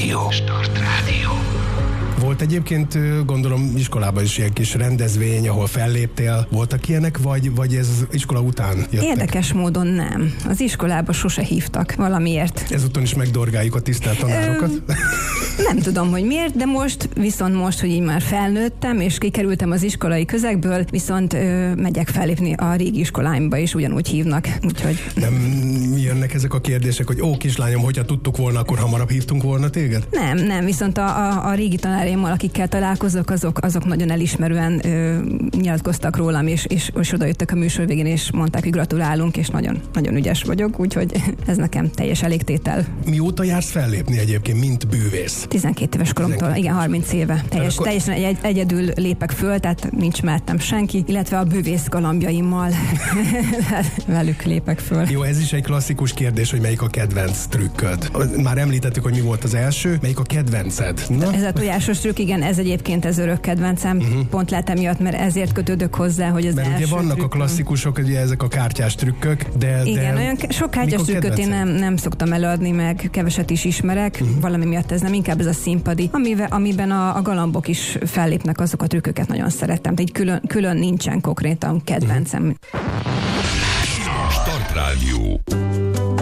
Startrádió. Volt egyébként, gondolom, iskolában is ilyen kis rendezvény, ahol felléptél. Voltak ilyenek, vagy ez iskola után jöttek? Érdekes módon nem. Az iskolába sose hívtak valamiért. Ezúton is megdorgáljuk a tisztelt tanárokat? Nem tudom, hogy miért, de most, hogy így már felnőttem, és kikerültem az iskolai közegből, viszont megyek fellépni a régi iskoláimba, és ugyanúgy hívnak. Úgyhogy... Nem jönnek ezek a kérdések, hogy kislányom, hogyha tudtuk volna, akkor hamarabb hívtunk volna téged? Nem, viszont a régi tanáraimmal, akikkel találkozok, azok nagyon elismerően nyilatkoztak rólam, és oda jöttek a műsor végén, és mondták, hogy gratulálunk, és nagyon, nagyon ügyes vagyok, úgyhogy ez nekem teljes elégtétel. Mióta jársz fellépni egyébként, mint bűvész? 12 éves koromtól, igen, 30 éve. Teljesen egyedül lépek föl, tehát nincs mellettem senki, illetve a bűvész galambjaimmal velük lépek föl. Jó, ez is egy klasszikus kérdés, hogy melyik a kedvenc trükköd. Már említettük, hogy mi volt az első, melyik a kedvenced? Na? Ez a tojásos trükk, igen, ez egyébként ez örök kedvencem. Pont lehet emiatt, mert ezért kötődök hozzá, hogy az mert első ugye vannak trükköm. A klasszikusok, ugye ezek a kártyás trükkök, de... Igen, olyan sok kártyás trükköt én nem szoktam előadni, meg keveset is ismerek, valami miatt ez nem, inkább ez a színpadi, amiben a galambok is fellépnek, azok a trükköket nagyon szeretem. Tehát külön nincsen konkrétan kedvencem. Startrádió.